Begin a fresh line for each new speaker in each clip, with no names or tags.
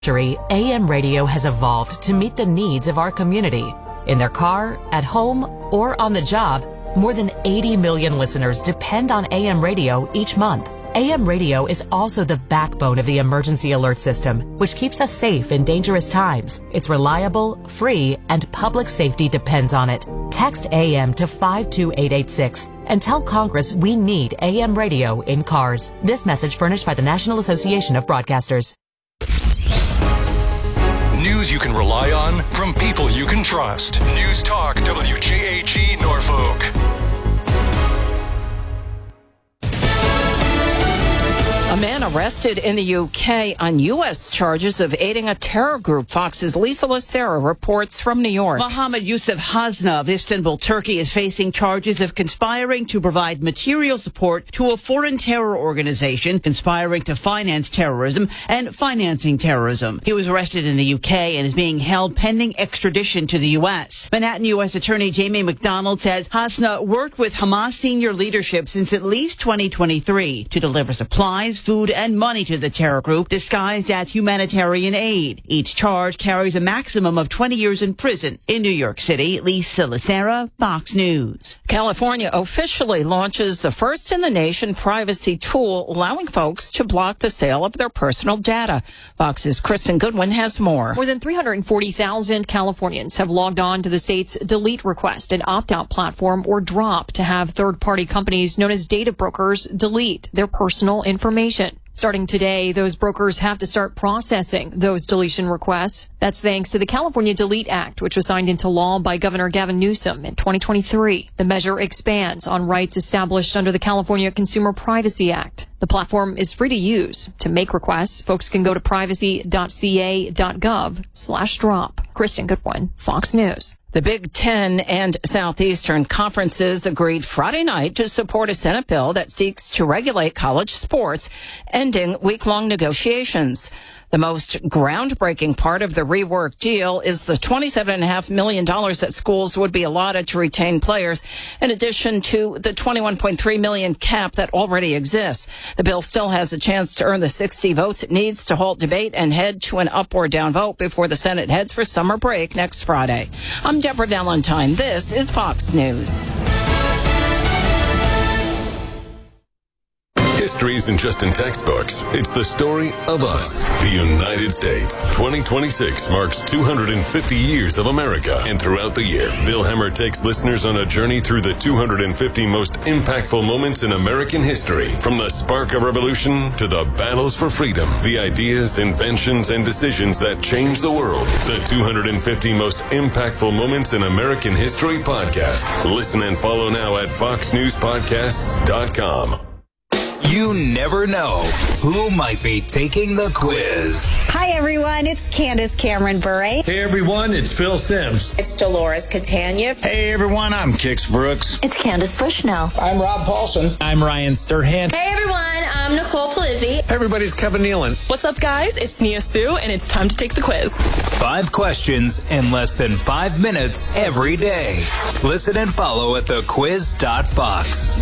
AM radio has evolved to meet the needs of our community. In their car, at home, or on the job, more than 80 million listeners depend on AM radio each month. AM radio is also the backbone of the emergency alert system, which keeps us safe in dangerous times. It's reliable, free, and public safety depends on it. Text AM to 52886 and tell Congress we need AM radio in cars. This message furnished by the National Association of Broadcasters.
News you can rely on from people you can trust. News Talk WJAG Norfolk.
A man arrested in the UK on U.S. charges of aiding a terror group. Fox's Lisa Lacera reports from New York.
Mohammed Yusuf Hasna of Istanbul, Turkey, is facing charges of conspiring to provide material support to a foreign terror organization, conspiring to finance terrorism, and financing terrorism. He was arrested in the UK and is being held pending extradition to the U.S. Manhattan U.S. Attorney Jamie McDonald says Hasna worked with Hamas senior leadership since at least 2023 to deliver supplies, food, and money to the terror group disguised as humanitarian aid. Each charge carries a maximum of 20 years in prison. In New York City, Lisa Lacera, Fox News.
California officially launches the first in the nation privacy tool, allowing folks to block the sale of their personal data. Fox's Kristen Goodwin has more.
More than 340,000 Californians have logged on to the state's delete request, an opt-out platform, or drop, to have third-party companies known as data brokers delete their personal information. Starting today, those brokers have to start processing those deletion requests. That's thanks to the California Delete Act, which was signed into law by Governor Gavin Newsom in 2023. The measure expands on rights established under the California Consumer Privacy Act. The platform is free to use. To make requests, folks can go to privacy.ca.gov/drop. Kristen Goodwin, Fox News.
The Big Ten and Southeastern conferences agreed Friday night to support a Senate bill that seeks to regulate college sports, ending week-long negotiations. The most groundbreaking part of the rework deal is the $27.5 million that schools would be allotted to retain players, in addition to the $21.3 million cap that already exists. The bill still has a chance to earn the 60 votes it needs to halt debate and head to an up or down vote before the Senate heads for summer break next Friday. I'm Deborah Valentine. This is Fox News.
History isn't just in textbooks. It's the story of us, the United States. 2026 marks 250 years of America, and throughout the year, Bill Hemmer takes listeners on a journey through the 250 most impactful moments in American history. From the spark of revolution to the battles for freedom, the ideas, inventions, and decisions that changed the world. The 250 most impactful moments in American history podcast. Listen and follow now at foxnewspodcasts.com.
You never know who might be taking the quiz.
Hi, everyone. It's Candace Cameron Bure.
Hey, everyone. It's Phil Sims.
It's Dolores Catania.
Hey, everyone. I'm Kix Brooks.
It's Candace Bushnell.
I'm Rob Paulson.
I'm Ryan Serhant.
Hey, everyone. I'm Nicole Palizzi.
Hey, everybody. It's Kevin Nealon.
What's up, guys? It's Nia Sue, and it's time to take the quiz.
5 questions in less than 5 minutes every day. Listen and follow at thequiz.fox.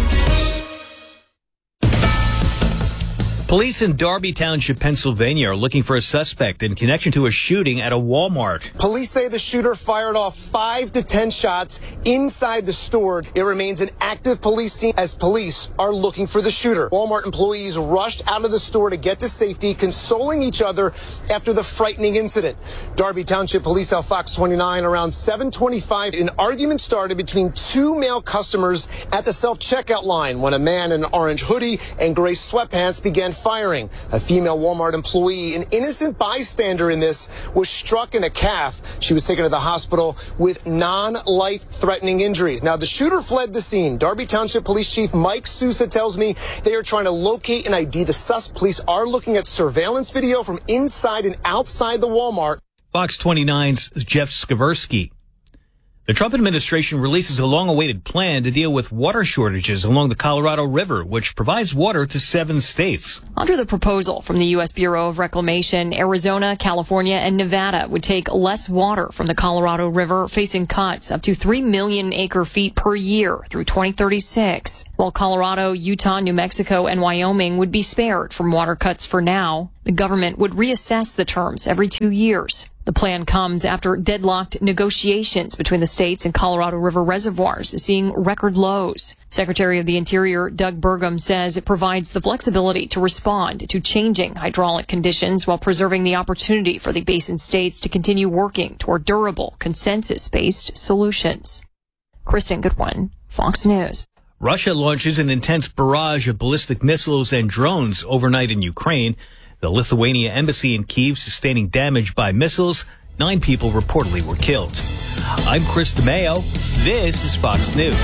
Police in Darby Township, Pennsylvania are looking for a suspect in connection to a shooting at a Walmart.
Police say the shooter fired off 5 to 10 shots inside the store. It remains an active police scene as police are looking for the shooter. Walmart employees rushed out of the store to get to safety, consoling each other after the frightening incident. Darby Township Police tell Fox 29 around 7:25, an argument started between 2 male customers at the self-checkout line when a man in an orange hoodie and gray sweatpants began firing. A female Walmart employee, an innocent bystander in this, was struck in a calf. She was taken to the hospital with non-life-threatening injuries. Now, the shooter fled the scene. Darby Township Police Chief Mike Sousa tells me they are trying to locate and ID the suspect. Police are looking at surveillance video from inside and outside the Walmart.
Fox 29's Jeff Skversky. The Trump administration releases a long-awaited plan to deal with water shortages along the Colorado River, which provides water to 7 states.
Under the proposal from the U.S. Bureau of Reclamation, Arizona, California, and Nevada would take less water from the Colorado River, facing cuts up to 3 million acre-feet per year through 2036. While Colorado, Utah, New Mexico, and Wyoming would be spared from water cuts for now, the government would reassess the terms every 2 years. The plan comes after deadlocked negotiations between the states and Colorado River reservoirs, seeing record lows. Secretary of the Interior Doug Burgum says it provides the flexibility to respond to changing hydraulic conditions while preserving the opportunity for the basin states to continue working toward durable, consensus-based solutions. Kristen Goodwin, Fox News.
Russia launches an intense barrage of ballistic missiles and drones overnight in Ukraine. The Lithuania embassy in Kyiv sustaining damage by missiles. 9 people reportedly were killed. I'm Chris DeMayo. This is Fox News.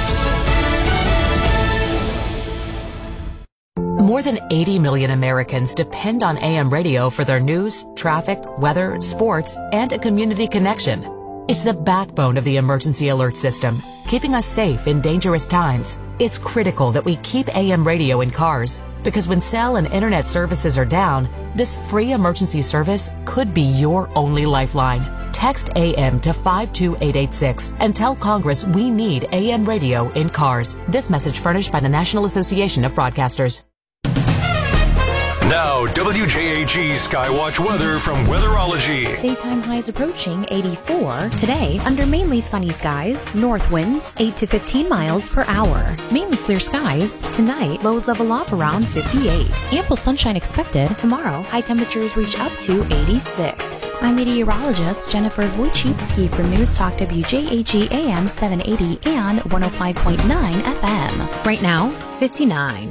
More than 80 million Americans depend on AM radio for their news, traffic, weather, sports, and a community connection. It's the backbone of the emergency alert system, keeping us safe in dangerous times. It's critical that we keep AM radio in cars, because when cell and internet services are down, this free emergency service could be your only lifeline. Text AM to 52886 and tell Congress we need AM radio in cars. This message furnished by the National Association of Broadcasters.
Now, WJAG Skywatch weather from Weatherology.
Daytime highs approaching 84. Today, under mainly sunny skies, north winds 8 to 15 miles per hour. Mainly clear skies. Tonight, lows level off around 58. Ample sunshine expected. Tomorrow, high temperatures reach up to 86. I'm meteorologist Jennifer Wojcicki from News Talk WJAG AM 780 and 105.9 FM. Right now, 59.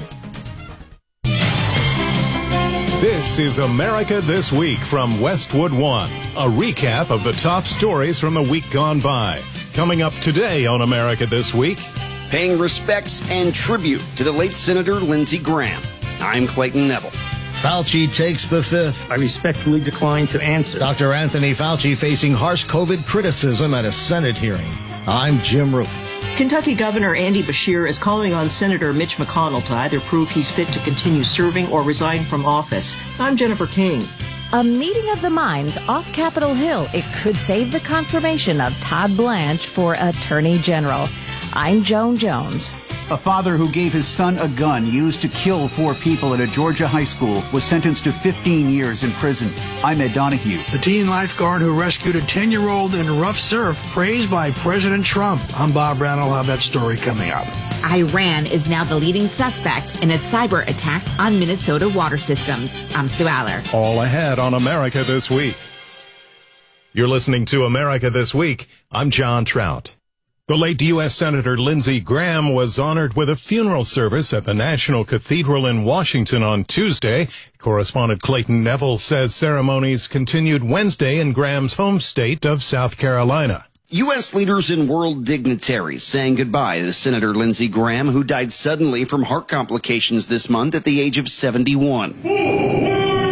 This is America This Week from Westwood One, a recap of the top stories from the week gone by. Coming up today on America This Week.
Paying respects and tribute to the late Senator Lindsey Graham. I'm Clayton Neville.
Fauci takes the fifth.
I respectfully decline to answer.
Dr. Anthony Fauci facing harsh COVID criticism at a Senate hearing. I'm Jim Roop.
Kentucky Governor Andy Beshear is calling on Senator Mitch McConnell to either prove he's fit to continue serving or resign from office. I'm Jennifer King.
A meeting of the minds off Capitol Hill. It could save the confirmation of Todd Blanche for Attorney General. I'm Joan Jones.
A father who gave his son a gun used to kill 4 people at a Georgia high school was sentenced to 15 years in prison. I'm Ed Donahue.
The teen lifeguard who rescued a 10-year-old in rough surf praised by President Trump. I'm Bob Brown. I'll have that story coming up.
Iran is now the leading suspect in a cyber attack on Minnesota water systems. I'm Sue Aller.
All ahead on America This Week. You're listening to America This Week. I'm John Trout. The late U.S. Senator Lindsey Graham was honored with a funeral service at the National Cathedral in Washington on Tuesday. Correspondent Clayton Neville says ceremonies continued Wednesday in Graham's home state of South Carolina.
U.S. leaders and world dignitaries saying goodbye to Senator Lindsey Graham, who died suddenly from heart complications this month at the age of 71.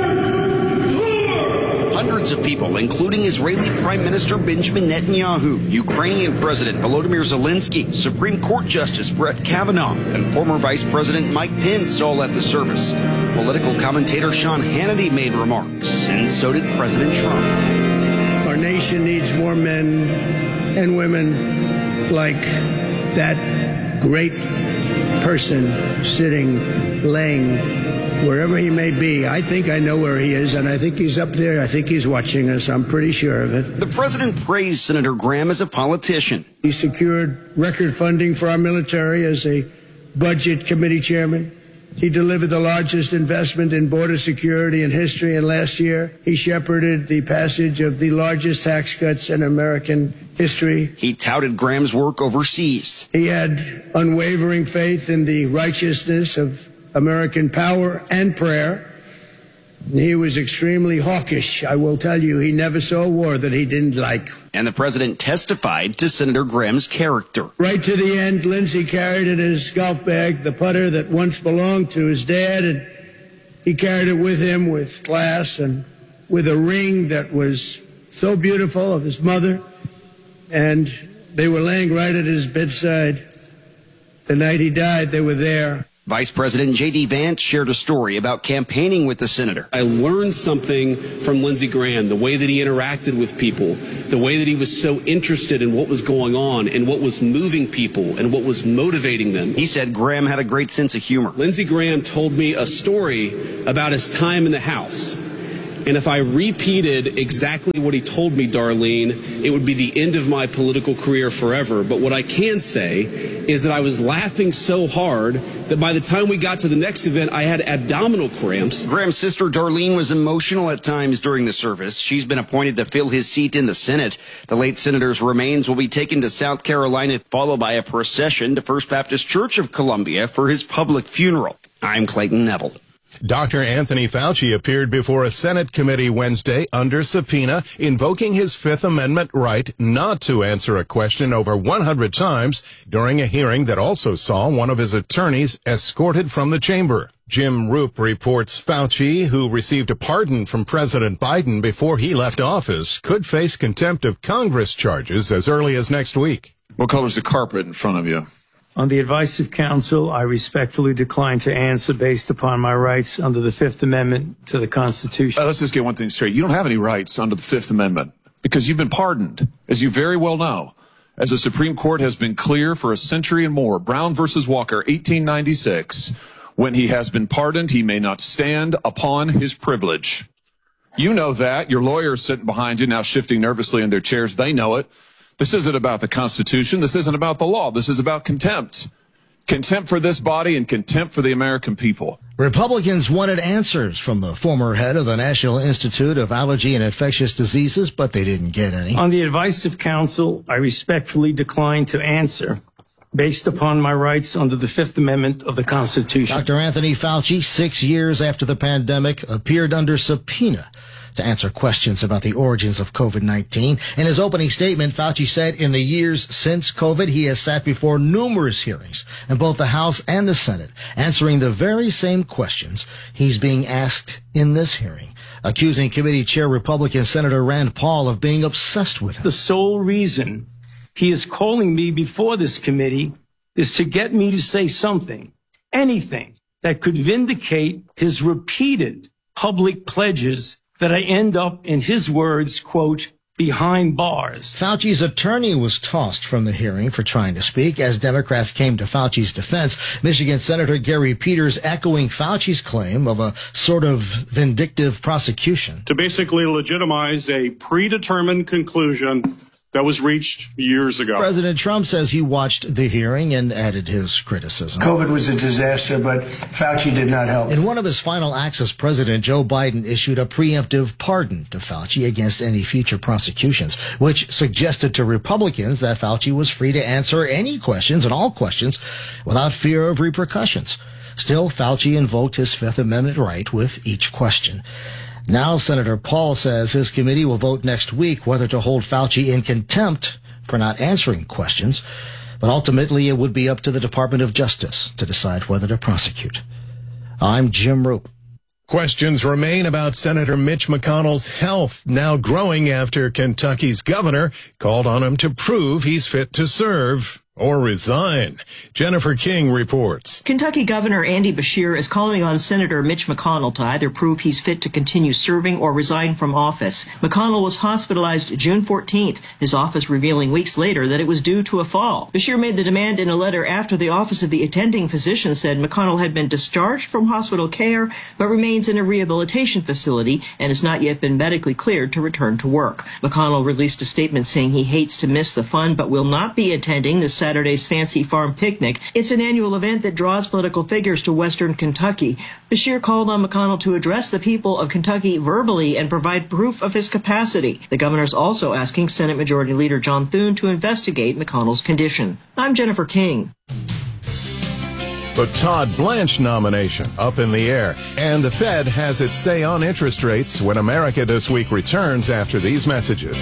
Hundreds of people, including Israeli Prime Minister Benjamin Netanyahu, Ukrainian President Volodymyr Zelensky, Supreme Court Justice Brett Kavanaugh, and former Vice President Mike Pence all at the service. Political commentator Sean Hannity made remarks, and so did President Trump.
Our nation needs more men and women like that great person sitting, laying, wherever he may be. I think I know where he is, and I think he's up there. I think he's watching us. I'm pretty sure of it.
The president praised Senator Graham as a politician.
He secured record funding for our military as a budget committee chairman. He delivered the largest investment in border security in history, and last year he shepherded the passage of the largest tax cuts in American history.
He touted Graham's work overseas.
He had unwavering faith in the righteousness of American power and prayer. He was extremely hawkish. I will tell you, he never saw a war that he didn't like.
And the president testified to Senator Graham's character.
Right to the end, Lindsey carried in his golf bag the putter that once belonged to his dad, and he carried it with him with class and with a ring that was so beautiful of his mother. And They were laying right at his bedside. The night he died, they were there.
Vice President J.D. Vance shared a story about campaigning with the senator.
I learned something from Lindsey Graham, the way that he interacted with people, the way that he was so interested in what was going on and what was moving people and what was motivating them.
He said Graham had a great sense of humor.
Lindsey Graham told me a story about his time in the House. And if I repeated exactly what he told me, Darlene, it would be the end of my political career forever. But what I can say is that I was laughing so hard that by the time we got to the next event, I had abdominal cramps.
Graham's sister, Darlene, was emotional at times during the service. She's been appointed to fill his seat in the Senate. The late senator's remains will be taken to South Carolina, followed by a procession to First Baptist Church of Columbia for his public funeral. I'm Clayton Neville.
Dr. Anthony Fauci appeared before a Senate committee Wednesday under subpoena, invoking his Fifth Amendment right not to answer a question over 100 times during a hearing that also saw one of his attorneys escorted from the chamber. Jim Roop reports Fauci, who received a pardon from President Biden before he left office, could face contempt of Congress charges as early as next week.
What color's the carpet in front of you?
On the advice of counsel, I respectfully decline to answer based upon my rights under the Fifth Amendment to the Constitution.
Let's just get one thing straight. You don't have any rights under the Fifth Amendment because you've been pardoned, as you very well know. As the Supreme Court has been clear for a century and more, Brown versus Walker, 1896, when he has been pardoned, he may not stand upon his privilege. You know that. Your lawyers sitting behind you now shifting nervously in their chairs. They know it. This isn't about the Constitution. This isn't about the law. This is about contempt. Contempt for this body and contempt for the American people.
Republicans wanted answers from the former head of the National Institute of Allergy and Infectious Diseases, but they didn't get any.
On the advice of counsel, I respectfully decline to answer based upon my rights under the Fifth Amendment of the Constitution.
Dr. Anthony Fauci, 6 years after the pandemic, appeared under subpoena to answer questions about the origins of COVID-19. In his opening statement, Fauci said in the years since COVID, he has sat before numerous hearings in both the House and the Senate, answering the very same questions he's being asked in this hearing, accusing committee chair Republican Senator Rand Paul of being obsessed with him.
The sole reason he is calling me before this committee is to get me to say something, anything, that could vindicate his repeated public pledges that I end up, in his words, quote, behind bars.
Fauci's attorney was tossed from the hearing for trying to speak as Democrats came to Fauci's defense. Michigan Senator Gary Peters echoing Fauci's claim of a sort of vindictive prosecution.
To basically legitimize a predetermined conclusion that was reached years ago.
President Trump says he watched the hearing and added his criticism.
COVID was a disaster, but Fauci did not help.
In one of his final acts as president, Joe Biden issued a preemptive pardon to Fauci against any future prosecutions, which suggested to Republicans that Fauci was free to answer any questions and all questions without fear of repercussions. Still, Fauci invoked his Fifth Amendment right with each question. Now, Senator Paul says his committee will vote next week whether to hold Fauci in contempt for not answering questions, but ultimately it would be up to the Department of Justice to decide whether to prosecute. I'm Jim Roop.
Questions remain about Senator Mitch McConnell's health, now growing after Kentucky's governor called on him to prove he's fit to serve or resign. Jennifer King reports.
Kentucky Governor Andy Beshear is calling on Senator Mitch McConnell to either prove he's fit to continue serving or resign from office. McConnell was hospitalized June 14th, his office revealing weeks later that it was due to a fall. Beshear made the demand in a letter after the Office of the Attending Physician said McConnell had been discharged from hospital care but remains in a rehabilitation facility and has not yet been medically cleared to return to work. McConnell released a statement saying he hates to miss the fun but will not be attending this Saturday's Fancy Farm Picnic. It's an annual event that draws political figures to Western Kentucky. Beshear called on McConnell to address the people of Kentucky verbally and provide proof of his capacity. The governor's also asking Senate Majority Leader John Thune to investigate McConnell's condition. I'm Jennifer King.
The Todd Blanche nomination up in the air, and the Fed has its say on interest rates when America This Week returns after these messages.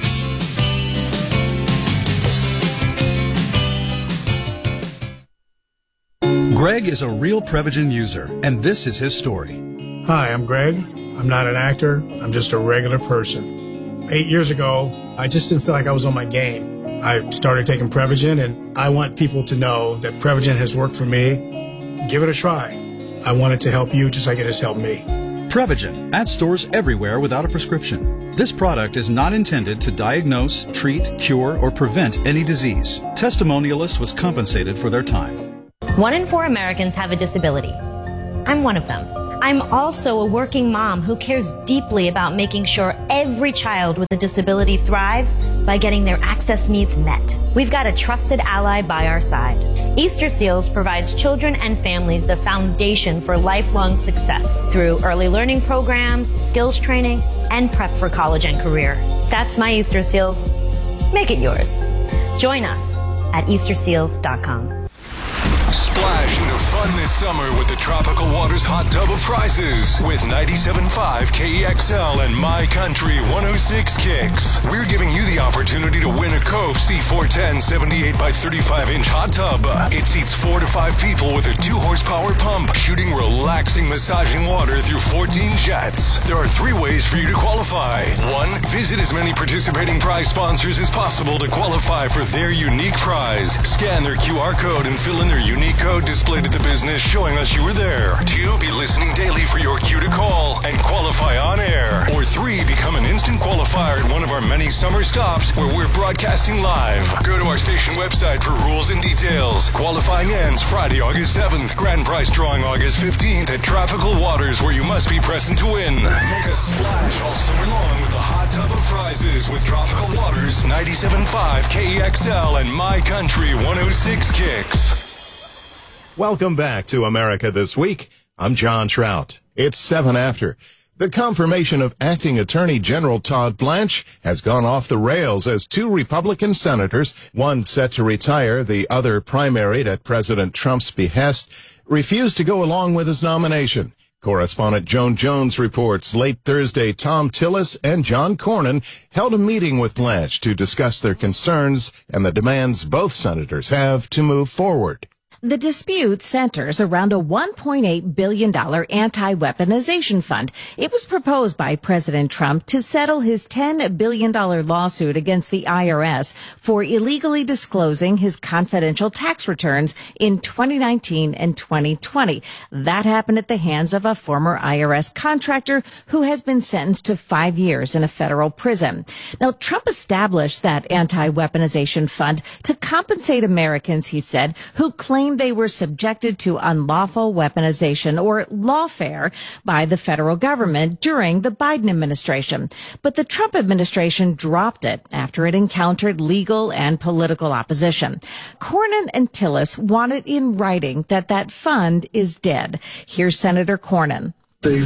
Greg is a real Prevagen user, and this is his story.
Hi, I'm Greg. I'm not an actor. I'm just a regular person. 8 years ago, I just didn't feel like I was on my game.
I started taking Prevagen, and I want people to know that Prevagen has worked for me. Give it a try. I want it to help you just like it has helped me.
Prevagen, at stores everywhere without a prescription. This product is not intended to diagnose, treat, cure, or prevent any disease. Testimonialist was compensated for their time.
1 in 4 Americans have a disability. I'm one of them. I'm also a working mom who cares deeply about making sure every child with a disability thrives by getting their access needs met. We've got a trusted ally by our side. Easter Seals provides children and families the foundation for lifelong success through early learning programs, skills training, and prep for college and career. That's my Easter Seals. Make it yours. Join us at EasterSeals.com.
Splash into fun this summer with the Tropical Waters Hot Tub of Prizes with 97.5 KEXL and My Country 106 Kicks. We're giving you the opportunity to win a Cove C410 78 by 35 inch hot tub. It seats 4 to 5 people with a 2-horsepower pump, shooting relaxing, massaging water through 14 jets. There are 3 ways for you to qualify. 1, visit as many participating prize sponsors as possible to qualify for their unique prize. Scan their QR code and fill in their unique code displayed at the business showing us you were there. 2, be listening daily for your cue to call and qualify on air. Or 3, become an instant qualifier at one of our many summer stops where we're broadcasting live. Go to our station website for rules and details. Qualifying ends Friday, August 7th. Grand prize drawing August 15th at Tropical Waters, where you must be present to win. Make a splash all summer long with the Hot Tub of Prizes with Tropical Waters, 97.5 KEXL and My Country 106 Kicks.
Welcome back to America This Week. I'm John Trout. It's 7 after. The confirmation of Acting Attorney General Todd Blanche has gone off the rails as 2 Republican senators, one set to retire, the other primaried at President Trump's behest, refused to go along with his nomination. Correspondent Joan Jones reports late Thursday, Thom Tillis and John Cornyn held a meeting with Blanche to discuss their concerns and the demands both senators have to move forward.
The dispute centers around a $1.8 billion anti-weaponization fund. It was proposed by President Trump to settle his $10 billion lawsuit against the IRS for illegally disclosing his confidential tax returns in 2019 and 2020. That happened at the hands of a former IRS contractor who has been sentenced to 5 years in a federal prison. Now, Trump established that anti-weaponization fund to compensate Americans, he said, who claim they were subjected to unlawful weaponization or lawfare by the federal government during the Biden administration. But the Trump administration dropped it after it encountered legal and political opposition. Cornyn and Tillis wanted in writing that fund is dead. Here's Senator Cornyn.
They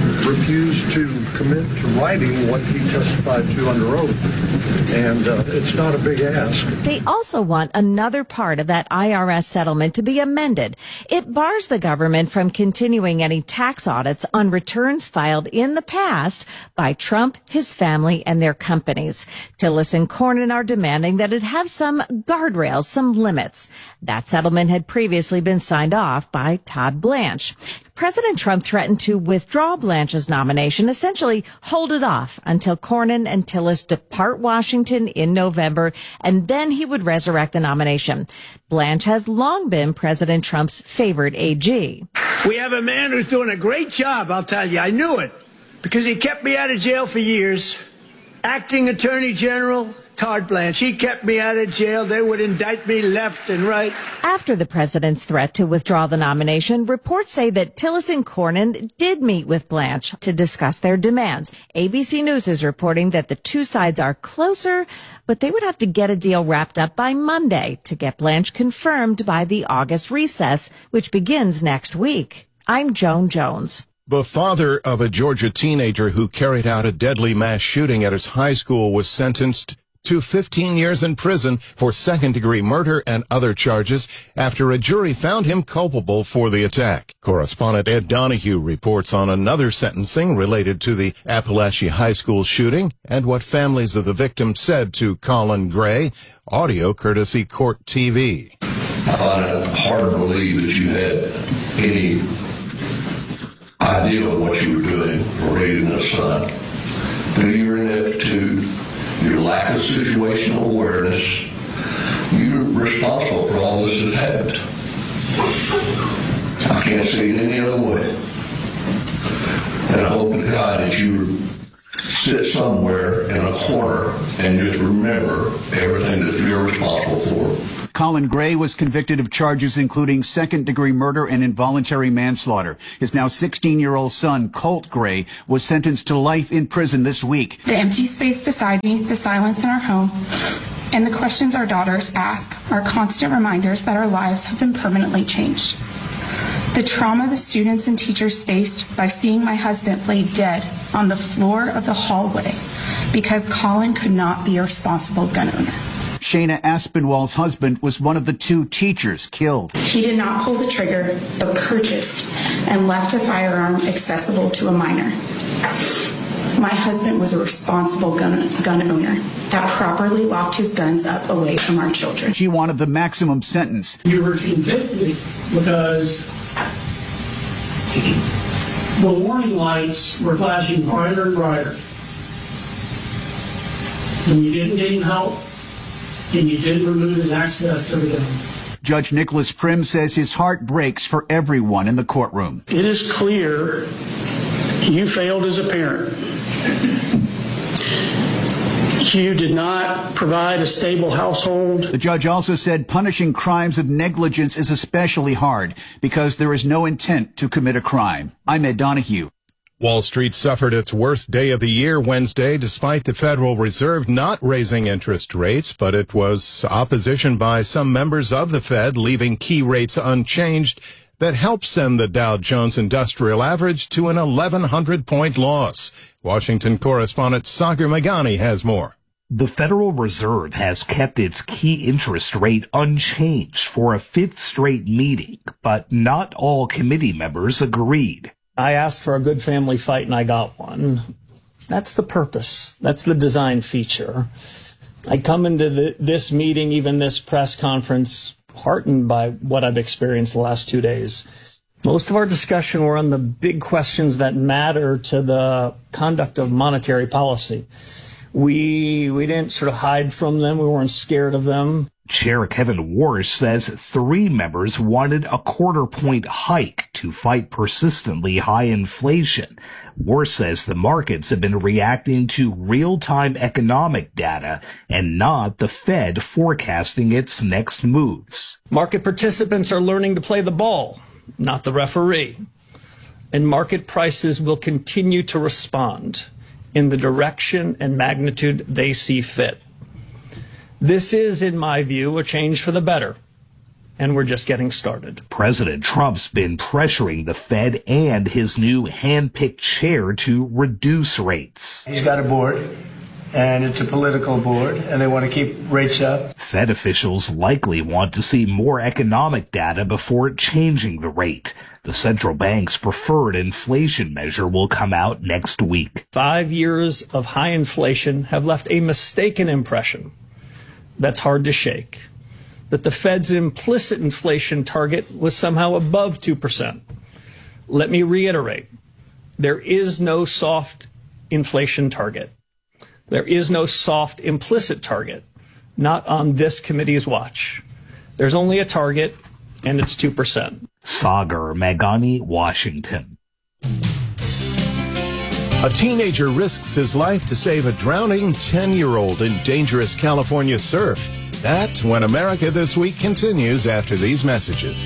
refused to commit to writing what he testified to under oath, and it's not a big ask.
They also want another part of that IRS settlement to be amended. It bars the government from continuing any tax audits on returns filed in the past by Trump, his family, and their companies. Tillis and Cornyn are demanding that it have some guardrails, some limits. That settlement had previously been signed off by Todd Blanche. President Trump threatened to withdraw Blanche's nomination, essentially hold it off until Cornyn and Tillis depart Washington in November, and then he would resurrect the nomination. Blanche has long been President Trump's favored AG.
We have a man who's doing a great job, I'll tell you. I knew it because he kept me out of jail for years. Acting Attorney General Todd Blanche. He kept me out of jail. They would indict me left and right.
After the president's threat to withdraw the nomination, reports say that Tillis and Cornyn did meet with Blanche to discuss their demands. ABC News is reporting that the two sides are closer, but they would have to get a deal wrapped up by Monday to get Blanche confirmed by the August recess, which begins next week. I'm Joan Jones.
The father of a Georgia teenager who carried out a deadly mass shooting at his high school was sentenced to 15 years in prison for second-degree murder and other charges after a jury found him culpable for the attack. Correspondent Ed Donahue reports on another sentencing related to the Appalachia High School shooting and what families of the victim said to Colin Gray, audio courtesy Court TV.
I find it hard to believe that you had any idea of what you were doing or raising a son. But your ineptitude, your lack of situational awareness, responsible for all this that's happened. I can't see it any other way. And I hope to God that you sit somewhere in a corner and just remember everything that you're responsible for.
Colin Gray was convicted of charges including second-degree murder and involuntary manslaughter. His now 16-year-old son, Colt Gray, was sentenced to life in prison this week.
The empty space beside me, the silence in our home, and the questions our daughters ask are constant reminders that our lives have been permanently changed. The trauma the students and teachers faced by seeing my husband lay dead on the floor of the hallway because Colin could not be a responsible gun owner.
Shayna Aspinwall's husband was one of the 2 teachers killed.
He did not pull the trigger, but purchased and left a firearm accessible to a minor. My husband was a responsible gun owner that properly locked his guns up away from our children.
She wanted the maximum sentence.
You were convicted because the warning lights were flashing brighter and brighter. And you didn't get him help, and you didn't remove his access to the gun.
Judge Nicholas Prim says his heart breaks for everyone in the courtroom.
It is clear you failed as a parent. You did not provide a stable household.
The judge also said punishing crimes of negligence is especially hard because there is no intent to commit a crime. I'm Ed Donahue.
Wall Street suffered its worst day of the year Wednesday, despite the Federal Reserve not raising interest rates, but it was opposition by some members of the Fed leaving key rates unchanged that helped send the Dow Jones Industrial Average to an 1,100-point loss. Washington correspondent Sagar Meghani has more.
The Federal Reserve has kept its key interest rate unchanged for a 5th straight meeting, but not all committee members agreed.
I asked for a good family fight and I got one. That's the purpose. That's the design feature. I come into this meeting, even this press conference, heartened by what I've experienced the last 2 days. Most of our discussion were on the big questions that matter to the conduct of monetary policy. We didn't sort of hide from them. We weren't scared of them.
Chair Kevin Warsh says 3 members wanted a 1/4-point hike to fight persistently high inflation. Warsh says the markets have been reacting to real-time economic data and not the Fed forecasting its next moves.
Market participants are learning to play the ball, not the referee. And market prices will continue to respond in the direction and magnitude they see fit. This is, in my view, a change for the better, and we're just getting started.
President Trump's been pressuring the Fed and his new hand-picked chair to reduce rates.
He's got a board, and it's a political board, and they want to keep rates up.
Fed officials likely want to see more economic data before changing the rate. The central bank's preferred inflation measure will come out next week.
5 years of high inflation have left a mistaken impression that's hard to shake, that the Fed's implicit inflation target was somehow above 2%. Let me reiterate, there is no soft inflation target. There is no soft implicit target, not on this committee's watch. There's only a target, and it's 2%.
Sagar Meghani, Washington.
A teenager risks his life to save a drowning 10-year-old in dangerous California surf. That's when America This Week continues after these messages.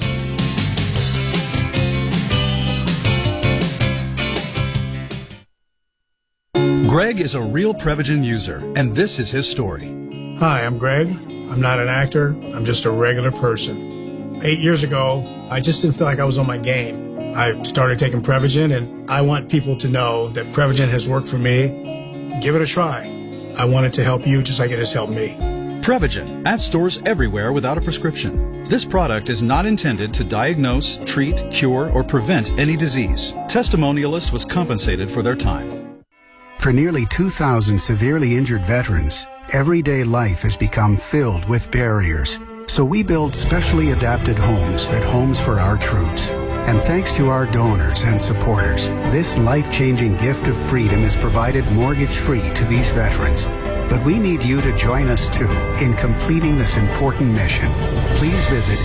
Greg is a real Prevagen user, and this is his story.
Hi, I'm Greg. I'm not an actor. I'm just a regular person. 8 years ago, I just didn't feel like I was on my game. I started taking Prevagen, and I want people to know that Prevagen has worked for me. Give it a try. I want it to help you just like it has helped me.
Prevagen at stores everywhere without a prescription. This product is not intended to diagnose, treat, cure, or prevent any disease. Testimonialist was compensated for their time.
For nearly 2,000 severely injured veterans, everyday life has become filled with barriers. So we build specially adapted homes at Homes for Our Troops. And thanks to our donors and supporters, this life-changing gift of freedom is provided mortgage-free to these veterans. But we need you to join us, too, in completing this important mission. Please visit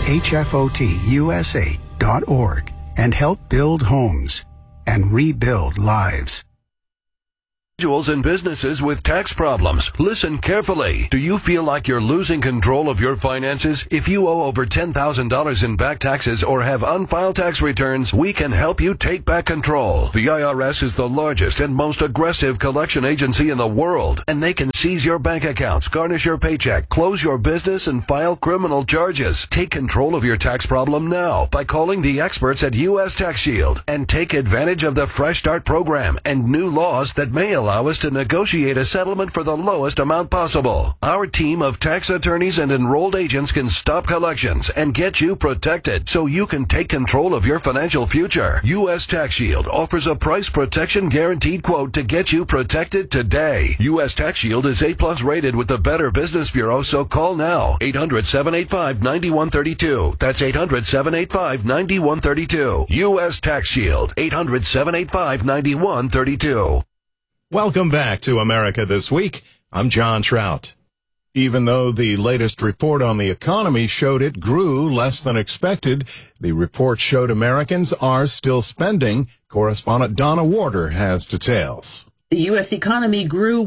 hfotusa.org and help build homes and rebuild lives.
Individuals and businesses with tax problems. Listen carefully. Do you feel like you're losing control of your finances? If you owe over $10,000 in back taxes or have unfiled tax returns, we can help you take back control. The IRS is the largest and most aggressive collection agency in the world, and they can seize your bank accounts, garnish your paycheck, close your business, and file criminal charges. Take control of your tax problem now by calling the experts at U.S. Tax Shield and take advantage of the Fresh Start program and new laws that may allow us to negotiate a settlement for the lowest amount possible. Our team of tax attorneys and enrolled agents can stop collections and get you protected so you can take control of your financial future. U.S. Tax Shield offers a price protection guaranteed quote to get you protected today. U.S. Tax Shield is A+ rated with the Better Business Bureau, so call now. 800-785-9132. That's 800-785-9132. U.S. Tax Shield. 800-785-9132.
Welcome back to America This Week. I'm John Trout. Even though the latest report on the economy showed it grew less than expected, the report showed Americans are still spending. Correspondent Donna Warder has details.
The U.S. economy grew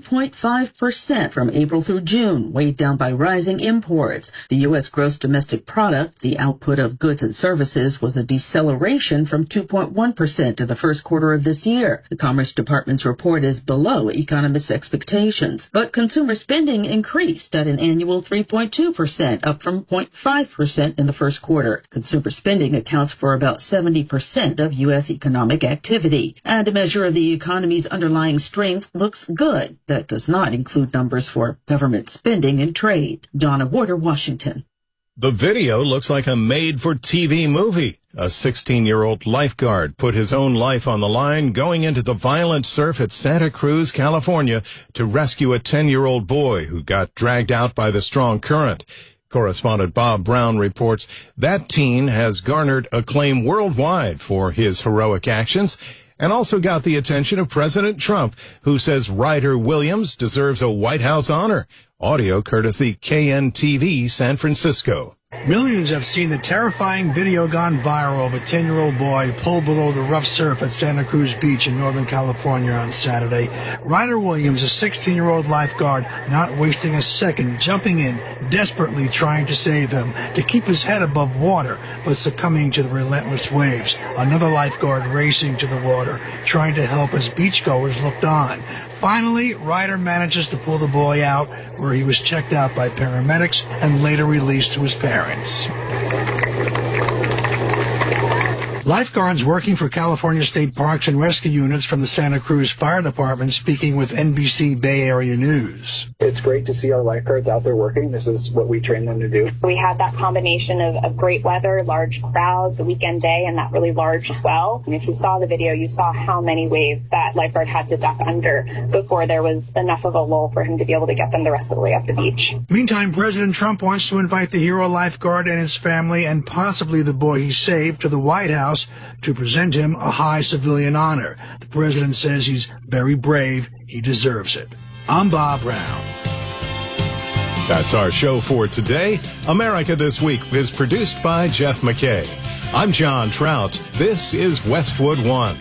1.5% from April through June, weighed down by rising imports. The U.S. gross domestic product, the output of goods and services, was a deceleration from 2.1% in the first quarter of this year. The Commerce Department's report is below economists' expectations, but consumer spending increased at an annual 3.2%, up from 0.5% in the first quarter. Consumer spending accounts for about 70% of U.S. economic activity, and a measure of the economy's underlying strength looks good. That does not include numbers for government spending and trade. Donna Warder, Washington.
The video looks like a made-for-TV movie. A 16-year-old lifeguard put his own life on the line going into the violent surf at Santa Cruz, California, to rescue a 10-year-old boy who got dragged out by the strong current. Correspondent Bob Brown reports that teen has garnered acclaim worldwide for his heroic actions, and also got the attention of President Trump, who says Ryder Williams deserves a White House honor. Audio courtesy KNTV San Francisco.
Millions have seen the terrifying video gone viral of a 10-year-old boy pulled below the rough surf at Santa Cruz Beach in Northern California on Saturday. Ryder Williams, a 16-year-old lifeguard, not wasting a second, jumping in, desperately trying to save him, to keep his head above water, but succumbing to the relentless waves. Another lifeguard racing to the water, trying to help as beachgoers looked on. Finally, Ryder manages to pull the boy out, where he was checked out by paramedics and later released to his parents. Lifeguards working for California State Parks and Rescue units from the Santa Cruz Fire Department speaking with NBC Bay Area News.
It's great to see our lifeguards out there working. This is what we train them to do.
We had that combination of great weather, large crowds, a weekend day, and that really large swell. And if you saw the video, you saw how many waves that lifeguard had to duck under before there was enough of a lull for him to be able to get them the rest of the way up the beach.
Meantime, President Trump wants to invite the hero lifeguard and his family and possibly the boy he saved to the White House to present him a high civilian honor. The president says he's very brave. He deserves it. I'm Bob Brown.
That's our show for today. America This Week is produced by Jeff McKay. I'm John Trout. This is Westwood One.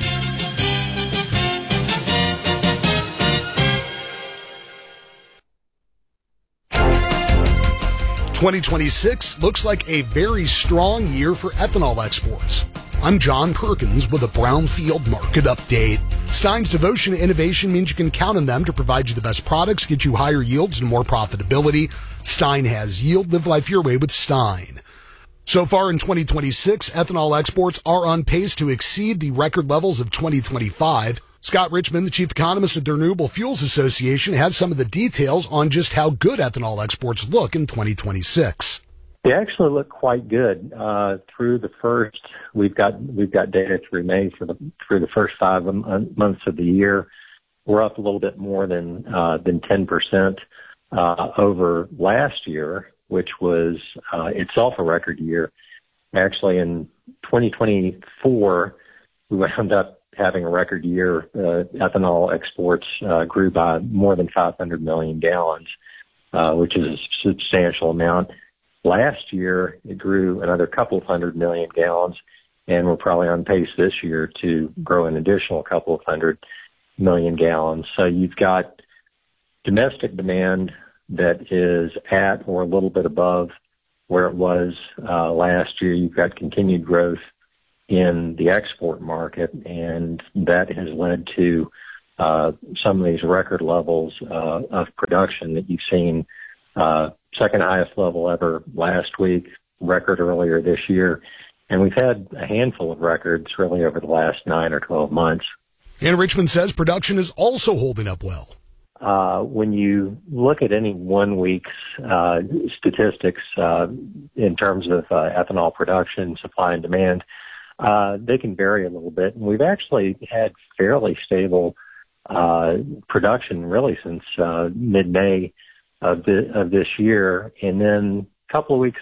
"2026 looks like a very strong year for ethanol exports. I'm John Perkins with a Brownfield Market Update. Stein's devotion to innovation means you can count on them to provide you the best products, get you higher yields and more profitability. Stein has yield. Live life your way with Stein. So far in 2026, ethanol exports are on pace to exceed the record levels of 2025. Scott Richmond, the chief economist of the Renewable Fuels Association, has some of the details on just how good ethanol exports look in 2026.
They actually look quite good. Through the first, we've got data through May through the first 5 months of the year. We're up a little bit more than 10% over last year, which was itself a record year. Actually, in 2024, we wound up having a record year. Ethanol exports grew by more than 500 million gallons, which is a substantial amount. Last year, it grew another couple of 100 million gallons, and we're probably on pace this year to grow an additional couple of 100 million gallons. So you've got domestic demand that is at or a little bit above where it was last year. You've got continued growth in the export market, and that has led to some of these record levels of production that you've seen. Second highest level ever last week, record earlier this year. And we've had a handful of records really over the last 9 or 12 months.
And Richmond says production is also holding up well.
When you look at any 1 week's statistics in terms of ethanol production, supply and demand, they can vary a little bit. And we've actually had fairly stable production really since mid-May of this year. And then a couple of weeks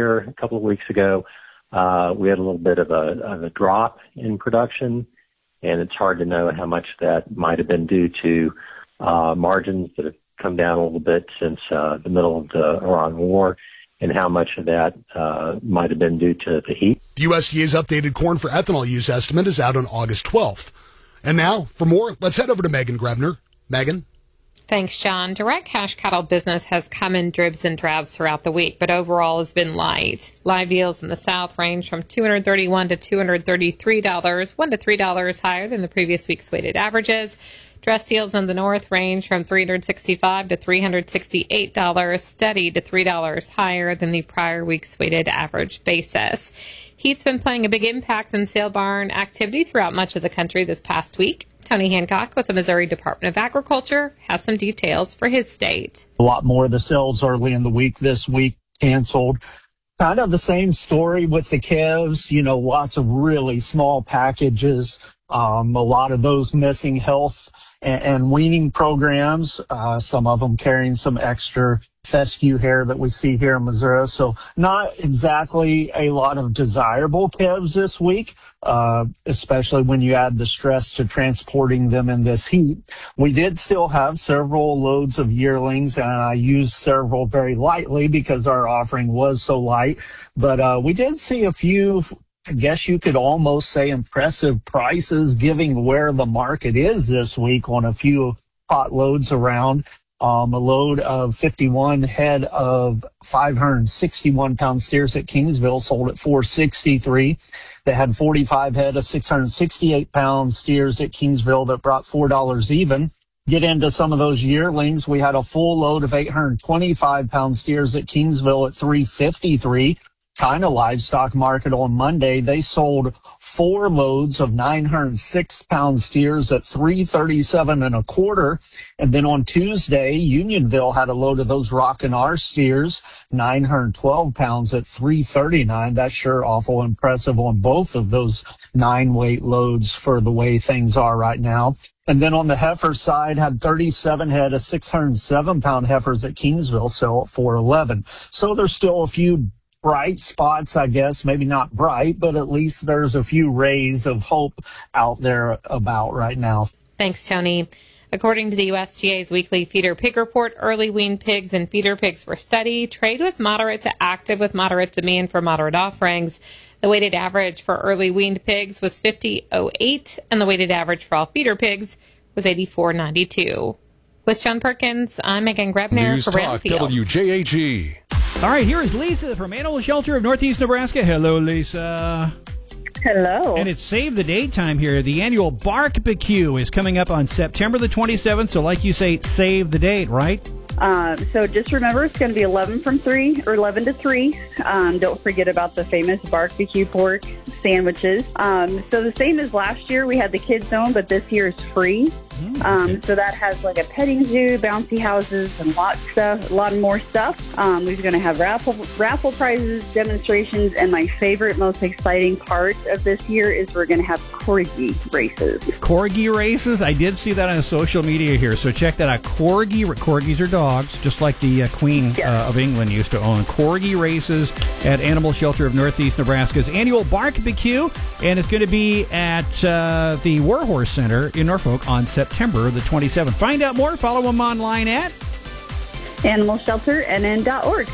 ago, we had a little bit of a drop in production, and it's hard to know how much that might have been due to margins that have come down a little bit since the middle of the Iran war, and how much of that might have been due to the heat.
The USDA's updated corn for ethanol use estimate is out on August 12th. And now, for more, let's head over to Megan Grebner. Megan?
Thanks, John. Direct cash cattle business has come in dribs and drabs throughout the week, but overall has been light. Live deals in the South range from $231 to $233, $1 to $3 higher than the previous week's weighted averages. Dress deals in the North range from $365 to $368, steady to $3 higher than the prior week's weighted average basis. Heat's been playing a big impact in sale barn activity throughout much of the country this past week. Tony Hancock with the Missouri Department of Agriculture has some details for his state.
A lot more of the sales early in the week this week canceled. Kind of the same story with the calves, lots of really small packages, a lot of those missing health and weaning programs, some of them carrying some extra fescue hair that we see here in Missouri. So not exactly a lot of desirable calves this week, especially when you add the stress to transporting them in this heat. We did still have several loads of yearlings, and I used several very lightly because our offering was so light. But we did see a few, I guess you could almost say, impressive prices given where the market is this week on a few hot loads around. A load of 51 head of 561-pound steers at Kingsville sold at $463. They had 45 head of 668-pound steers at Kingsville that brought $4 even. Get into some of those yearlings. We had a full load of 825-pound steers at Kingsville at $353. China livestock market on Monday, they sold 4 loads of 906-pound steers at $337.25. And then on Tuesday, Unionville had a load of those Rockin' R steers, 912 pounds at $339. That's sure awful impressive on both of those 9-weight loads for the way things are right now. And then on the heifer side, had 37 head of 607-pound heifers at Kingsville, sell at $411. So there's still a few bright spots, I guess, maybe not bright, but at least there's a few rays of hope out there about right now.
Thanks, Tony. According to the USDA's weekly feeder pig report, early weaned pigs and feeder pigs were steady. Trade was moderate to active with moderate demand for moderate offerings. The weighted average for early weaned pigs was 50.08, and the weighted average for all feeder pigs was 84.92. With John Perkins, I'm Megan Grebner
News
for
Talk
Brownfield.
WJAG.
All right, here is Lisa from Animal Shelter of Northeast Nebraska. Hello, Lisa.
Hello.
And it's Save the Date time here. The annual Bark-BQ is coming up on September the 27th. So like you say, save the date, right?
So just remember, it's going to be 11 to 3. Don't forget about the famous Bark-BQ pork sandwiches. So the same as last year, we had the kids zone, but this year is free. So that has like a petting zoo, bouncy houses, and a lot more stuff. We're going to have raffle prizes, demonstrations, and my favorite, most exciting part of this year is we're going to have corgi races.
Corgi races? I did see that on social media here, so check that out. Corgis are dogs, just like the Queen of England used to own. Corgi races at Animal Shelter of Northeast Nebraska's annual Barbecue, and it's going to be at the Warhorse Center in Norfolk on September the 27th. Find out more. Follow them online at
animalshelternn.org.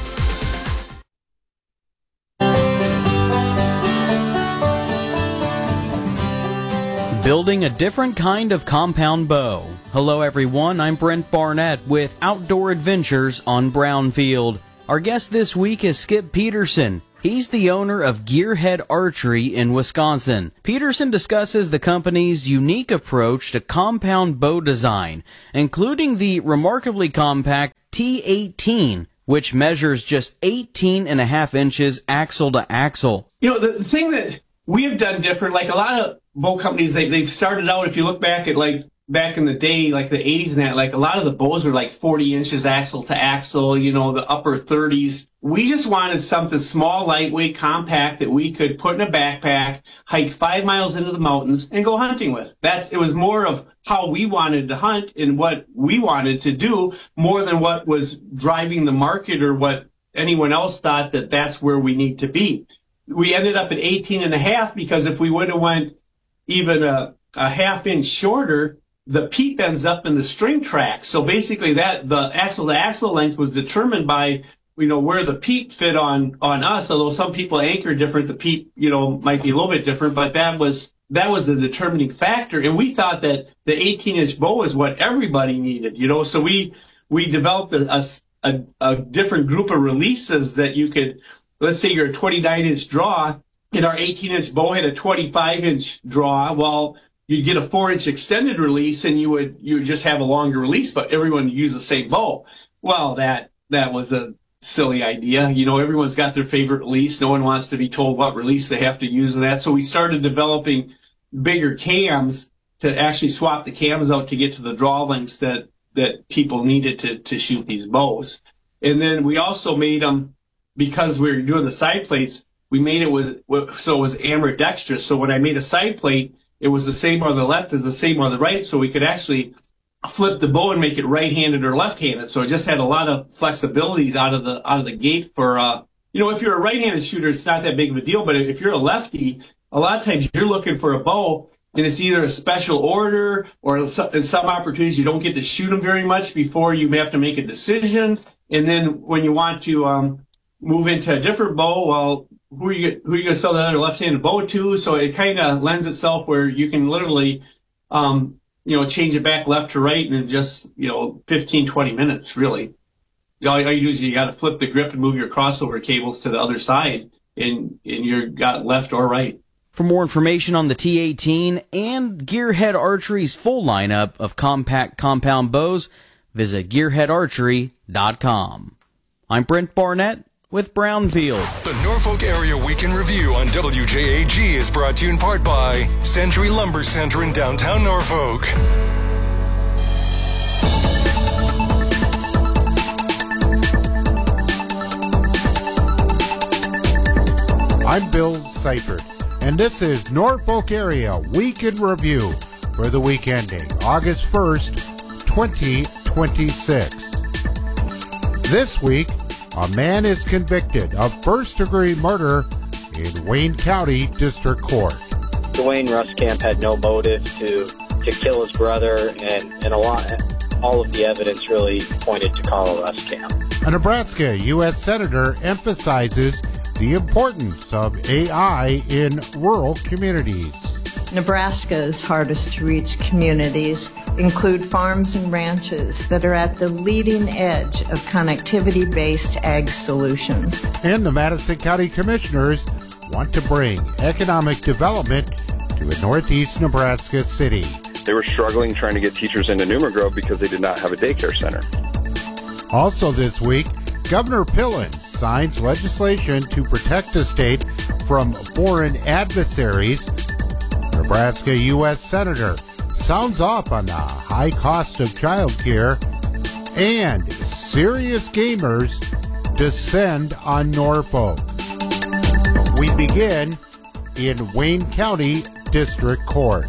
Building a different kind of compound bow. Hello everyone, I'm Brent Barnett with Outdoor Adventures on Brownfield. Our guest this week is Skip Peterson. He's the owner of Gearhead Archery in Wisconsin. Peterson discusses the company's unique approach to compound bow design, including the remarkably compact T18, which measures just 18.5 inches axle to axle.
You know, the thing that we have done different, like a lot of bow companies, they've started out, if you look back at like back in the day, like the 80s and that, like a lot of the bows were like 40 inches axle to axle, you know, the upper 30s. We just wanted something small, lightweight, compact that we could put in a backpack, hike 5 miles into the mountains, and go hunting with. It was more of how we wanted to hunt and what we wanted to do more than what was driving the market or what anyone else thought that that's where we need to be. We ended up at 18.5 because if we would have went even a half inch shorter, the peep ends up in the string track. So basically the axle to axle length was determined by, you know, where the peep fit on us. Although some people anchor different, the peep, you know, might be a little bit different, but that was the determining factor. And we thought that the 18-inch bow is what everybody needed, you know. So we developed a different group of releases that you could, let's say you're a 29-inch draw, and our 18-inch bow had a 25-inch draw. Well, you'd get a 4-inch extended release, and you would just have a longer release, but everyone would use the same bow. Well, that was a silly idea. You know, everyone's got their favorite release. No one wants to be told what release they have to use in that. So we started developing bigger cams to actually swap the cams out to get to the draw lengths that people needed to shoot these bows. And then we also made them, because we were doing the side plates, we made so it was ambidextrous. So when I made a side plate, it was the same on the left as the same on the right, so we could actually flip the bow and make it right-handed or left-handed. So it just had a lot of flexibilities out of the gate for, you know, if you're a right-handed shooter, it's not that big of a deal, but if you're a lefty, a lot of times you're looking for a bow, and it's either a special order or in some opportunities you don't get to shoot them very much before you have to make a decision. And then when you want to move into a different bow, well, who are you going to sell the other left-handed bow to? So it kind of lends itself where you can literally, you know, change it back left to right in just, you know, 15, 20 minutes, really. All you do is you got to flip the grip and move your crossover cables to the other side, and you're got left or right.
For more information on the T18 and Gearhead Archery's full lineup of compact compound bows, visit gearheadarchery.com. I'm Brent Barnett with Brownfield.
The Norfolk Area Week in Review on WJAG is brought to you in part by Century Lumber Center in downtown Norfolk.
I'm Bill Seifert, and this is Norfolk Area Week in Review for the week ending August 1st, 2026. This week, a man is convicted of first-degree murder in Wayne County District Court.
Dwayne Ruskamp had no motive to kill his brother, and all of the evidence really pointed to Carl Ruskamp.
A Nebraska U.S. Senator emphasizes the importance of AI in rural communities.
Nebraska's hardest-to-reach communities include farms and ranches that are at the leading edge of connectivity-based ag solutions.
And the Madison County Commissioners want to bring economic development to a northeast Nebraska city.
They were struggling trying to get teachers into Newman Grove because they did not have a daycare center.
Also this week, Governor Pillen signs legislation to protect the state from foreign adversaries. Nebraska U.S. Senator sounds off on the high cost of childcare, and serious gamers descend on Norfolk. We begin in Wayne County District Court.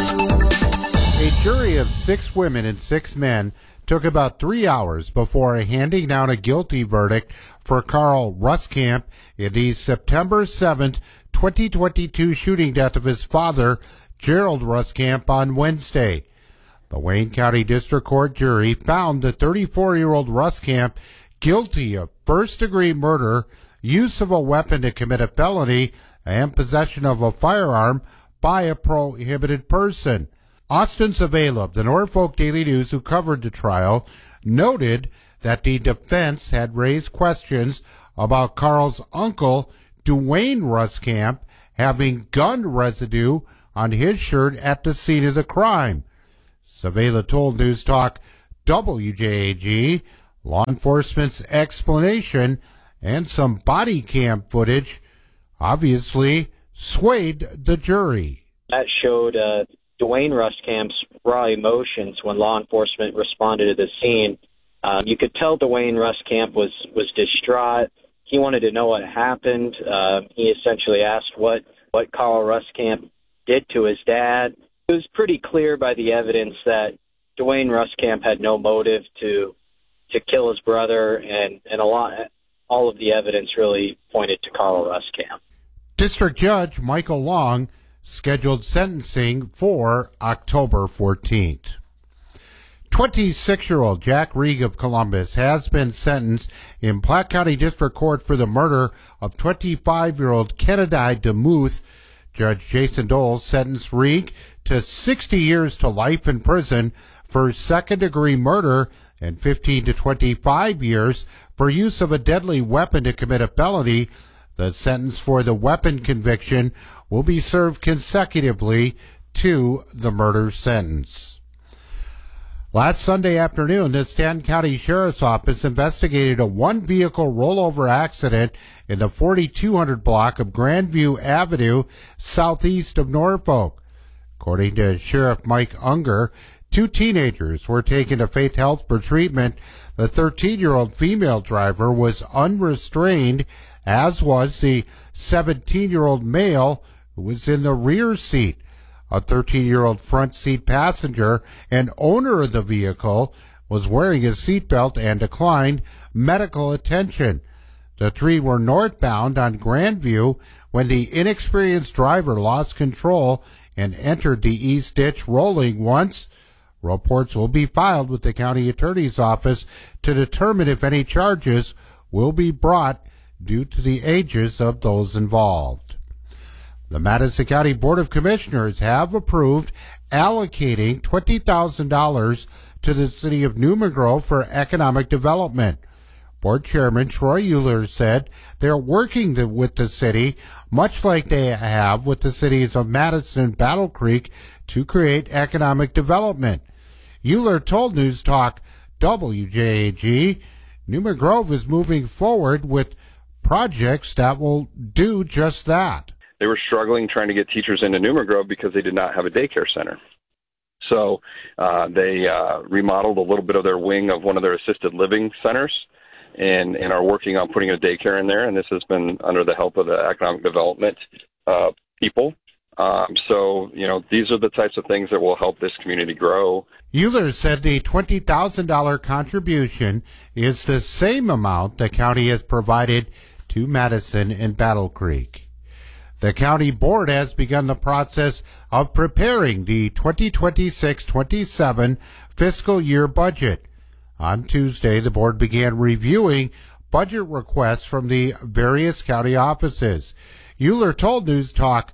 A jury of 6 women and 6 men took about 3 hours before handing down a guilty verdict for Carl Ruskamp in the September 7th, 2022 shooting death of his father, Gerald Ruskamp, on Wednesday. The Wayne County District Court jury found the 34-year-old Ruskamp guilty of first-degree murder, use of a weapon to commit a felony, and possession of a firearm by a prohibited person. Austin Savela of the Norfolk Daily News, who covered the trial, noted that the defense had raised questions about Carl's uncle, Dwayne Ruskamp, having gun residue on his shirt at the scene of the crime. Savela told News Talk WJAG law enforcement's explanation and some body cam footage obviously swayed the jury.
That showed Dwayne Ruskamp's raw emotions when law enforcement responded to the scene. You could tell Dwayne Ruskamp was distraught. He wanted to know what happened. He essentially asked what Carl Ruskamp did to his dad. It was pretty clear by the evidence that Dwayne Ruskamp had no motive to kill his brother, and all of the evidence really pointed to Carl Ruskamp.
District Judge Michael Long scheduled sentencing for October 14th. 26-year-old Jack Reeg of Columbus has been sentenced in Platte County District Court for the murder of 25-year-old Kennedy DeMuth. Judge Jason Dole sentenced Reeg to 60 years to life in prison for second-degree murder and 15 to 25 years for use of a deadly weapon to commit a felony. The sentence for the weapon conviction will be served consecutively to the murder sentence. Last Sunday afternoon, the Stanton County Sheriff's Office investigated a one-vehicle rollover accident in the 4200 block of Grandview Avenue, southeast of Norfolk. According to Sheriff Mike Unger, 2 teenagers were taken to Faith Health for treatment. The 13-year-old female driver was unrestrained, as was the 17-year-old male who was in the rear seat. A 13-year-old front seat passenger and owner of the vehicle was wearing a seatbelt and declined medical attention. The 3 were northbound on Grandview when the inexperienced driver lost control and entered the east ditch rolling once. Reports will be filed with the county attorney's office to determine if any charges will be brought due to the ages of those involved. The Madison County Board of Commissioners have approved allocating $20,000 to the city of Newman Grove for economic development. Board Chairman Troy Euler said they're working with the city, much like they have with the cities of Madison and Battle Creek, to create economic development. Euler told News Talk WJAG Newman Grove is moving forward with projects that will do just that.
They were struggling trying to get teachers into Newman Grove because they did not have a daycare center. So they remodeled a little bit of their wing of one of their assisted living centers and are working on putting a daycare in there. And this has been under the help of the economic development people. So, these are the types of things that will help this community grow.
Euler said the $20,000 contribution is the same amount the county has provided to Madison and Battle Creek. The county board has begun the process of preparing the 2026-27 fiscal year budget. On Tuesday, the board began reviewing budget requests from the various county offices. Euler told News Talk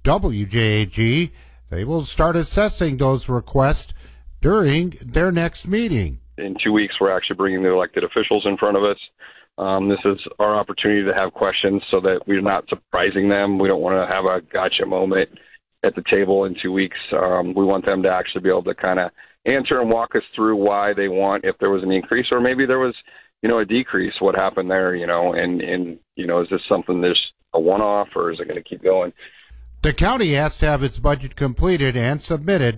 WJAG they will start assessing those requests during their next meeting.
In 2 weeks, we're actually bringing the elected officials in front of us. This is our opportunity to have questions so that we're not surprising them. We don't want to have a gotcha moment at the table in 2 weeks. We want them to actually be able to kind of answer and walk us through why they want, if there was an increase or maybe there was, a decrease, what happened there, and is this something that's a one-off or is it going to keep going?
The county has to have its budget completed and submitted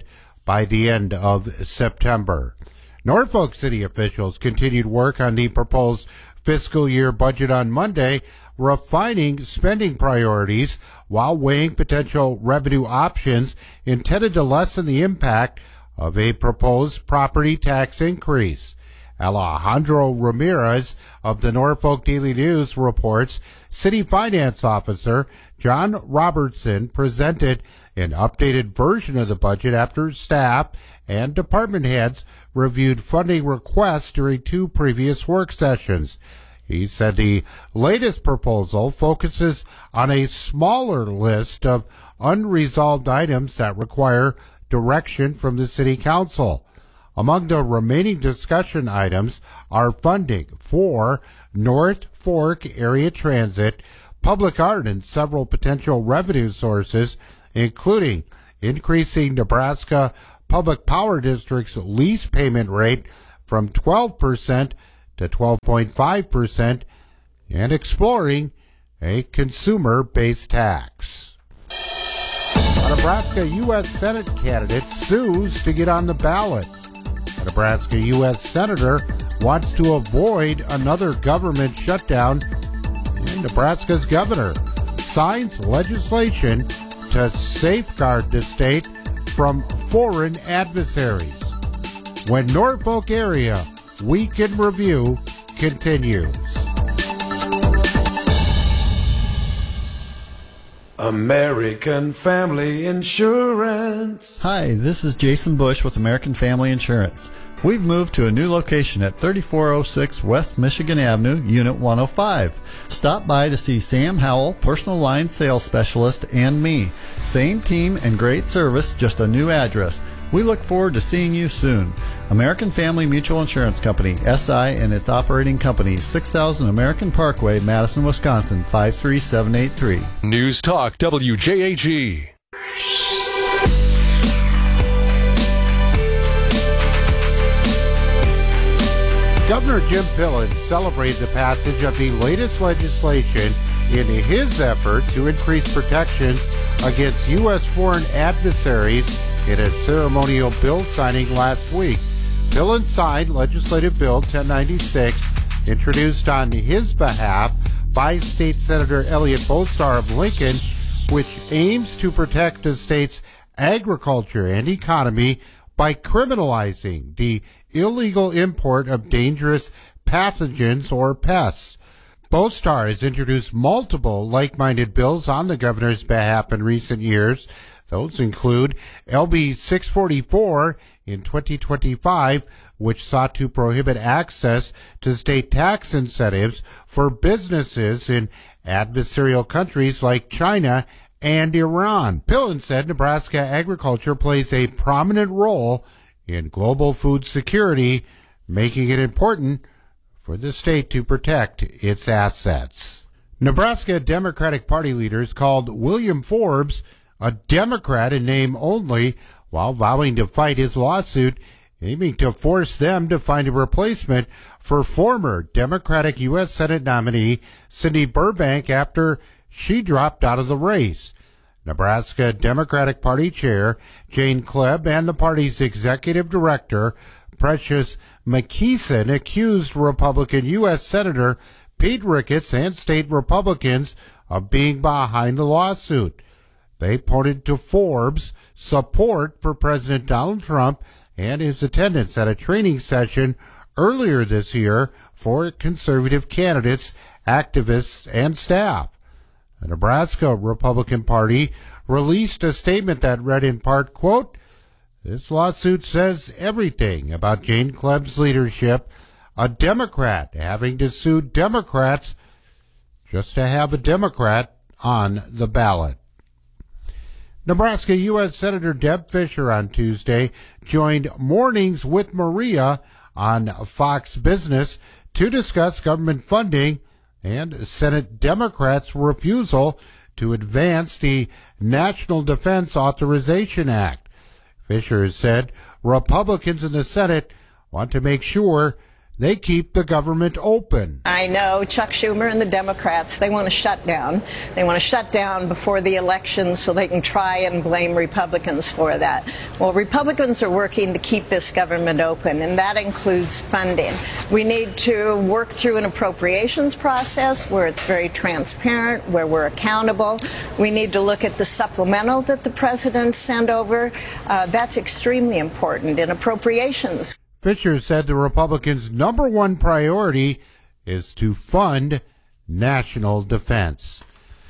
by the end of September. Norfolk City officials continued work on the proposed fiscal year budget on Monday, refining spending priorities while weighing potential revenue options intended to lessen the impact of a proposed property tax increase. Alejandro Ramirez of the Norfolk Daily News reports City Finance Officer John Robertson presented an updated version of the budget after staff and department heads reviewed funding requests during 2 previous work sessions. He said the latest proposal focuses on a smaller list of unresolved items that require direction from the City Council. Among the remaining discussion items are funding for North Fork area transit, public art, and several potential revenue sources, including increasing Nebraska Public Power District's lease payment rate from 12% to 12.5% and exploring a consumer-based tax. A Nebraska U.S. Senate candidate sues to get on the ballot. A Nebraska U.S. Senator wants to avoid another government shutdown, and Nebraska's governor signs legislation to safeguard the state from foreign adversaries. When Norfolk Area Week in Review continues.
American Family Insurance.
Hi, this is Jason Bush with American Family Insurance. We've moved to a new location at 3406 West Michigan Avenue, Unit 105. Stop by to see Sam Howell, personal line sales specialist, and me. Same team and great service, just a new address. We look forward to seeing you soon. American Family Mutual Insurance Company, SI, and its operating companies, 6000 American Parkway, Madison, Wisconsin, 53783.
News Talk WJAG.
Governor Jim Pillen celebrated the passage of the latest legislation in his effort to increase protections against U.S. foreign adversaries in a ceremonial bill signing last week. Pillen signed Legislative Bill 1096, introduced on his behalf by State Senator Elliot Bostar of Lincoln, which aims to protect the state's agriculture and economy by criminalizing the illegal import of dangerous pathogens or pests. Bostar has introduced multiple like-minded bills on the governor's behalf in recent years. Those include LB 644 in 2025, which sought to prohibit access to state tax incentives for businesses in adversarial countries like China and Iran. Pillen said Nebraska agriculture plays a prominent role in global food security, making it important for the state to protect its assets. Nebraska Democratic Party leaders called William Forbes a Democrat in name only, while vowing to fight his lawsuit, aiming to force them to find a replacement for former Democratic U.S. Senate nominee Cindy Burbank after she dropped out of the race. Nebraska Democratic Party Chair Jane Klebb and the party's executive director, Precious McKeeson, accused Republican U.S. Senator Pete Ricketts and state Republicans of being behind the lawsuit. They pointed to Forbes' support for President Donald Trump and his attendance at a training session earlier this year for conservative candidates, activists, and staff. The Nebraska Republican Party released a statement that read in part, quote, "This lawsuit says everything about Jane Klebb's leadership, a Democrat having to sue Democrats just to have a Democrat on the ballot." Nebraska U.S. Senator Deb Fischer on Tuesday joined Mornings with Maria on Fox Business to discuss government funding and Senate Democrats' refusal to advance the National Defense Authorization Act. Fischer said Republicans in the Senate want to make sure they keep the government open.
I know Chuck Schumer and the Democrats, they want to shut down. They want to shut down before the election so they can try and blame Republicans for that. Well, Republicans are working to keep this government open, and that includes funding. We need to work through an appropriations process where it's very transparent, where we're accountable. We need to look at the supplemental that the president sent over. That's extremely important in appropriations.
Fisher said the Republicans' number one priority is to fund national defense.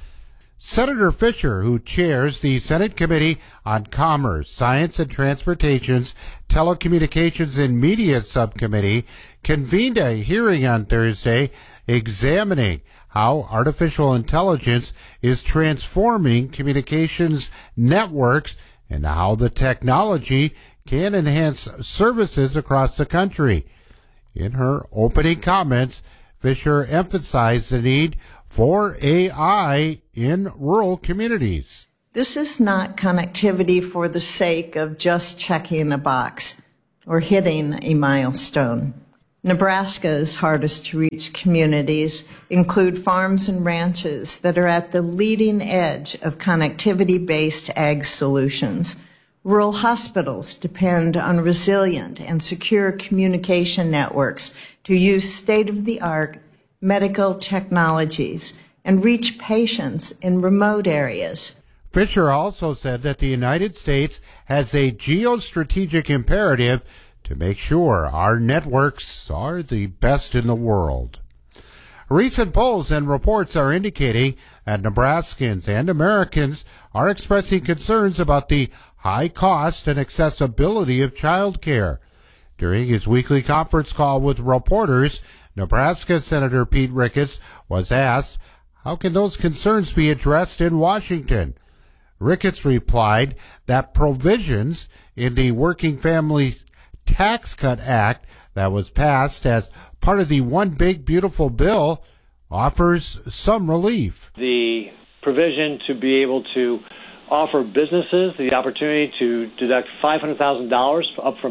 Senator Fisher, who chairs the Senate Committee on Commerce, Science and Transportation's Telecommunications and Media Subcommittee, convened a hearing on Thursday examining how artificial intelligence is transforming communications networks and how the technology can enhance services across the country. In her opening comments, Fisher emphasized the need for AI in rural communities.
This is not connectivity for the sake of just checking a box or hitting a milestone. Nebraska's hardest to reach communities include farms and ranches that are at the leading edge of connectivity-based ag solutions. Rural hospitals depend on resilient and secure communication networks to use state-of-the-art medical technologies and reach patients in remote areas.
Fisher also said that the United States has a geostrategic imperative to make sure our networks are the best in the world. Recent polls and reports are indicating that Nebraskans and Americans are expressing concerns about the high cost and accessibility of child care. During his weekly conference call with reporters, Nebraska Senator Pete Ricketts was asked, how can those concerns be addressed in Washington? Ricketts replied that provisions in the Working Families Tax Cut Act that was passed as part of the One Big Beautiful Bill offers some relief.
The provision to be able to offer businesses the opportunity to deduct $500,000 up from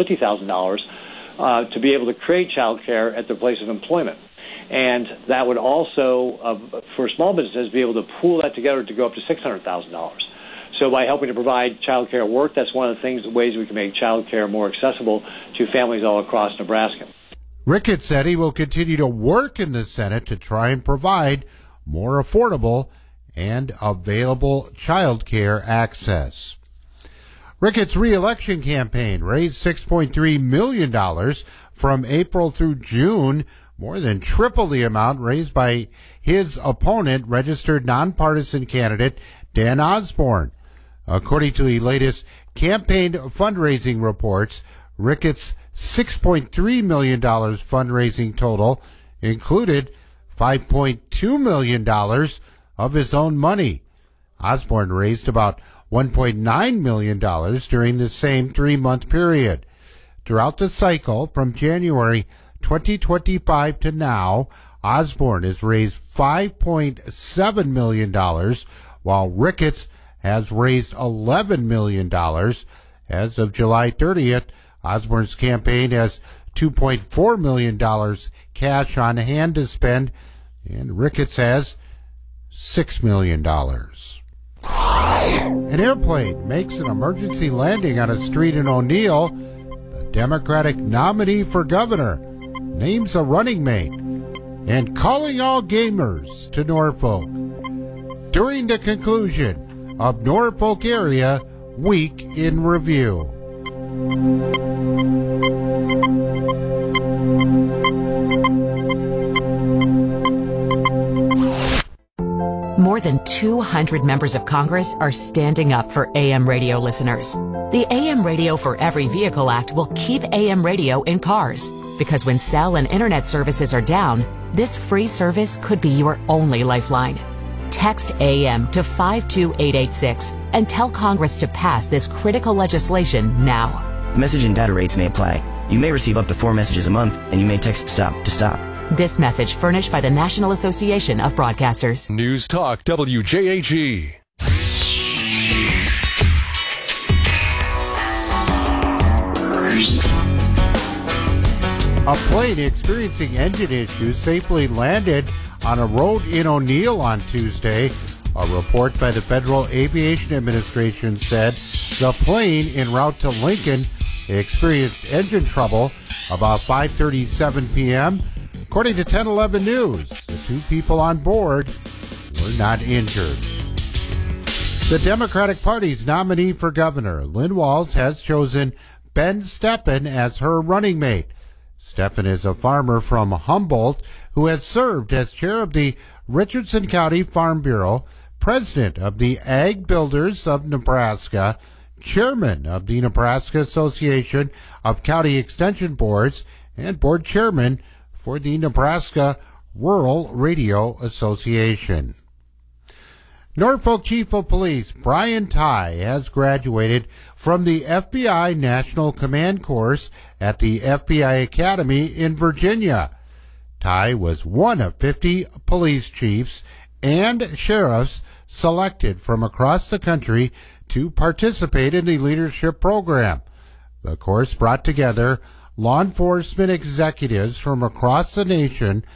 $150,000 to be able to create child care at their place of employment. And that would also, for small businesses, be able to pool that together to go up to $600,000. So by helping to provide child care work, that's one of the ways we can make child care more accessible to families all across Nebraska.
Ricketts said he will continue to work in the Senate to try and provide more affordable and available child care access. Ricketts' re-election campaign raised $6.3 million from April through June, more than triple the amount raised by his opponent, registered nonpartisan candidate Dan Osborne. According to the latest campaign fundraising reports, Ricketts' $6.3 million fundraising total included $5.2 million of his own money. Osborne raised about $1.9 million during the same 3-month period. Throughout the cycle, from January 2025 to now, Osborne has raised $5.7 million, while Ricketts has raised $11 million. As of July 30th, Osborne's campaign has $2.4 million cash on hand to spend, and Ricketts has $6 million. An airplane makes an emergency landing on a street in O'Neill. The Democratic nominee for governor names a running mate and calling all gamers to Norfolk. During the conclusion of Norfolk Area Week in Review.
More than 200 members of Congress are standing up for AM radio listeners. The AM Radio for Every Vehicle Act will keep AM radio in cars, because when cell and internet services are down, this free service could be your only lifeline. Text AM to 52886 and tell Congress to pass this critical legislation now.
Message and data rates may apply. You may receive up to 4 messages a month, and you may text STOP to stop.
This message furnished by the National Association of Broadcasters.
News Talk WJAG.
A plane experiencing engine issues safely landed on a road in O'Neill on Tuesday. A report by the Federal Aviation Administration said the plane en route to Lincoln experienced engine trouble about 5:37 p.m. According to 1011 News, the two people on board were not injured. The Democratic Party's nominee for governor, Lynn Walz, has chosen Ben Steppen as her running mate. Steppen is a farmer from Humboldt who has served as chair of the Richardson County Farm Bureau, president of the Ag Builders of Nebraska, chairman of the Nebraska Association of County Extension Boards, and board chairman for the Nebraska Rural Radio Association. Norfolk Chief of Police Brian Tye has graduated from the FBI National Command Course at the FBI Academy in Virginia. Tye was one of 50 police chiefs and sheriffs selected from across the country to participate in the leadership program. The course brought together law enforcement executives from across the nation